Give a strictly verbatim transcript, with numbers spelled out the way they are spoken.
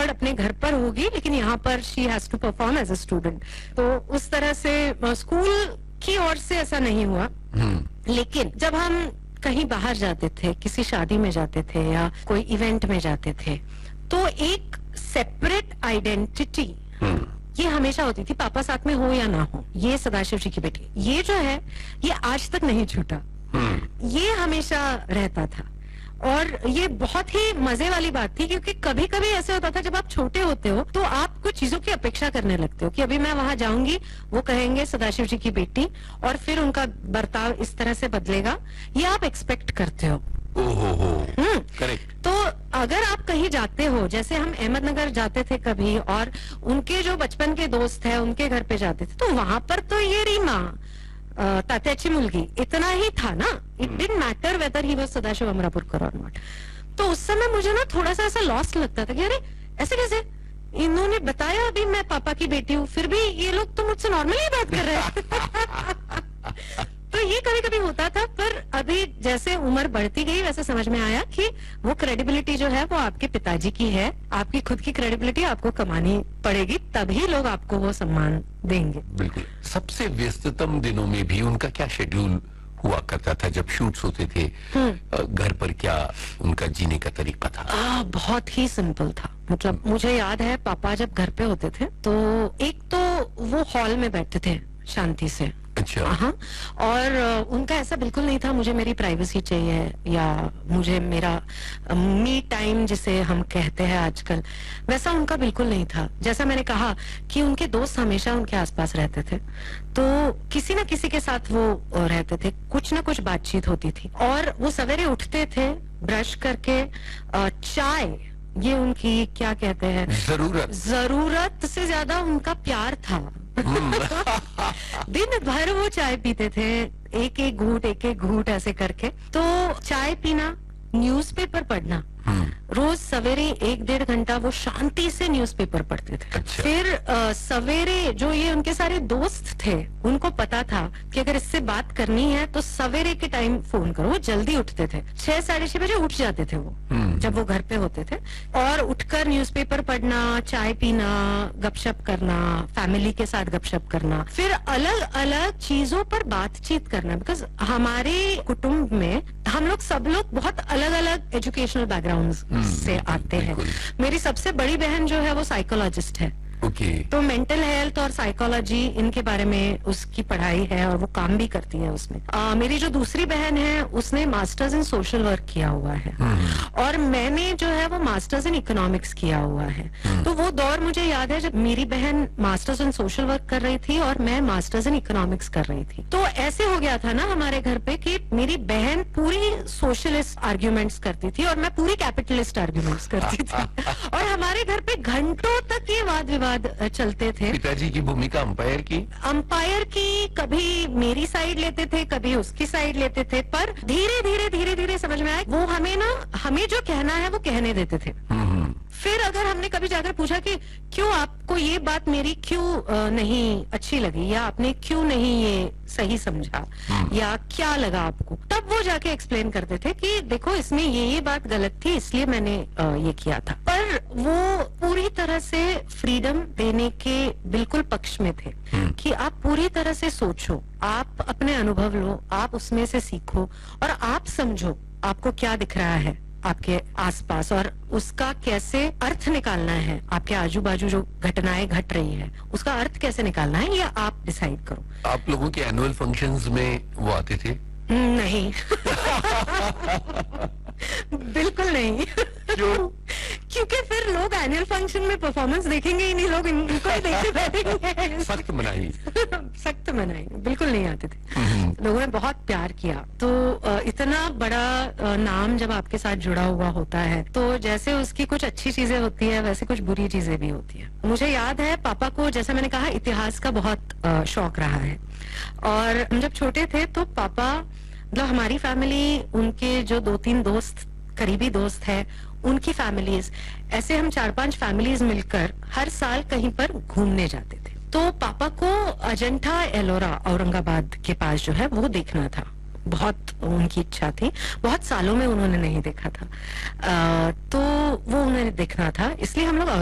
Third अपने घर पर होगी, लेकिन यहाँ पर she has to perform as a student. तो उस तरह से स्कूल की ओर से ऐसा नहीं हुआ। लेकिन जब हम कहीं बाहर जाते थे, किसी शादी में जाते थे या कोई इवेंट में जाते थे, तो एक सेपरेट आइडेंटिटी ये हमेशा होती थी, पापा साथ में हो या ना हो, ये सदाशिव जी की बेटी, ये जो है ये आज तक नहीं छूटा, ये हमेशा रहता था। और ये बहुत ही मजे वाली बात थी, क्योंकि कभी कभी ऐसे होता था जब आप छोटे होते हो तो आप कुछ चीजों की अपेक्षा करने लगते हो कि अभी मैं वहां जाऊंगी, वो कहेंगे सदाशिव जी की बेटी, और फिर उनका बर्ताव इस तरह से बदलेगा, ये आप एक्सपेक्ट करते हो। हम्म करेक्ट। तो अगर आप कहीं जाते हो, जैसे हम अहमदनगर जाते थे कभी, और उनके जो बचपन के दोस्त हैं उनके घर पे जाते थे, तो वहां पर तो ये रीमा तात्याची मुलगी इतना ही था ना, it didn't matter whether he was Sadashiv Amrapurkar और नॉट। तो उस समय मुझे ना थोड़ा सा ऐसा लॉस्ट लगता था कि अरे ऐसे कैसे, इन्होंने बताया अभी मैं पापा की बेटी हूँ, फिर भी ये लोग तो मुझसे नॉर्मली बात कर रहे हैं। तो ये कभी कभी होता था, पर अभी जैसे उम्र बढ़ती गई वैसे समझ में आया कि वो क्रेडिबिलिटी जो है वो आपके पिताजी की है, आपकी खुद की क्रेडिबिलिटी आपको कमानी पड़ेगी, तभी लोग आपको वो सम्मान देंगे। बिल्कुल। सबसे व्यस्ततम दिनों में भी उनका क्या शेड्यूल हुआ करता था जब शूट्स होते थे? घर पर क्या उनका जीने का तरीका था? आ, बहुत ही सिंपल था। मतलब मुझे याद है पापा जब घर पे होते थे तो एक तो वो हॉल में बैठते थे शांति से। अच्छा। हाँ, और उनका ऐसा बिल्कुल नहीं था मुझे मेरी प्राइवेसी चाहिए या मुझे मेरा मी टाइम जिसे हम कहते हैं आजकल, वैसा उनका बिल्कुल नहीं था। जैसा मैंने कहा कि उनके दोस्त हमेशा उनके आसपास रहते थे, तो किसी ना किसी के साथ वो रहते थे, कुछ ना कुछ बातचीत होती थी। और वो सवेरे उठते थे, ब्रश करके चाय, ये उनकी क्या कहते हैं, जरूरत जरूरत से ज्यादा उनका प्यार था। दिन भर वो चाय पीते थे, एक एक घूंट एक एक घूंट ऐसे करके। तो चाय पीना, न्यूज़पेपर पढ़ना, रोज सवेरे एक डेढ़ घंटा वो शांति से न्यूज़पेपर पढ़ते थे। अच्छा। फिर आ, सवेरे जो ये उनके सारे दोस्त थे उनको पता था कि अगर इससे बात करनी है तो सवेरे के टाइम फोन करो। वो जल्दी उठते थे, छह साढ़े छह बजे उठ जाते थे वो जब वो घर पे होते थे, और उठकर न्यूज़पेपर पढ़ना, चाय पीना, गपशप करना, फैमिली के साथ गपशप करना, फिर अलग अलग चीजों पर बातचीत करना। बिकॉज हमारे कुटुंब में हम लोग सब लोग बहुत अलग अलग एजुकेशनल बैकग्राउंड से आते हैं। मेरी सबसे बड़ी बहन जो है वो साइकोलॉजिस्ट है। ओके। तो मेंटल हेल्थ और साइकोलॉजी इनके बारे में उसकी पढ़ाई है और वो काम भी करती है उसमें। आ, मेरी जो दूसरी बहन है उसने मास्टर्स इन सोशल वर्क किया हुआ है, और मैंने जो है वो मास्टर्स इन इकोनॉमिक्स किया हुआ है। तो वो दौर मुझे याद है जब मेरी बहन मास्टर्स इन सोशल वर्क कर रही थी और मैं मास्टर्स इन इकोनॉमिक्स कर रही थी। तो ऐसे हो गया था ना हमारे घर पे कि मेरी बहन पूरी सोशलिस्ट आर्ग्यूमेंट्स करती थी और मैं पूरी कैपिटलिस्ट आर्ग्यूमेंट्स करती थी। और हमारे घर पे घंटों तक ये वाद विवाद चलते थे। पिताजी की भूमिका अंपायर की अंपायर की कभी मेरी साइड लेते थे, कभी उसकी साइड लेते थे, पर धीरे धीरे धीरे धीरे समझ में आया वो हमें ना हमें जो कहना है वो कहने देते थे। फिर अगर हमने कभी जाकर पूछा कि क्यों आपको ये बात मेरी क्यों नहीं अच्छी लगी, या आपने क्यों नहीं ये सही समझा, या क्या लगा आपको, तब वो जाके एक्सप्लेन करते थे कि देखो इसमें ये ये बात गलत थी इसलिए मैंने ये किया था। पर वो पूरी तरह से फ्रीडम देने के बिल्कुल पक्ष में थे कि आप पूरी तरह से सोचो, आप अपने अनुभव लो, आप उसमें से सीखो और आप समझो आपको क्या दिख रहा है आपके आसपास और उसका कैसे अर्थ निकालना है। आपके आजू बाजू जो घटनाएं घट रही है उसका अर्थ कैसे निकालना है, ये आप डिसाइड करो। आप लोगों के एनुअल फंक्शंस में वो आते थे? नहीं। बिल्कुल नहीं। क्यों? क्योंकि फिर लोग एनुअल फंक्शन में परफॉर्मेंस देखेंगे ही नहीं, लोग इनको ही देखते बैठेंगे। सख्त मनाही। सख्त मनाही, बिल्कुल नहीं आते थे। लोगों ने बहुत प्यार किया। तो इतना बड़ा नाम जब आपके साथ जुड़ा हुआ होता है तो जैसे उसकी कुछ अच्छी चीजें होती है वैसे कुछ बुरी चीजें भी होती है। मुझे याद है पापा को, जैसा मैंने कहा, इतिहास का बहुत शौक रहा है, और हम जब छोटे थे तो पापा, मतलब हमारी फैमिली, उनके जो दो तीन दोस्त, करीबी दोस्त है, उनकी फैमिलीज, ऐसे हम चार पांच फैमिलीज मिलकर हर साल कहीं पर घूमने जाते थे। तो पापा को अजंठा एलोरा औरंगाबाद के पास जो है वो देखना था, बहुत उनकी इच्छा थी, बहुत सालों में उन्होंने नहीं देखा था। आ, तो वो उन्हें देखना था, इसलिए हम लोग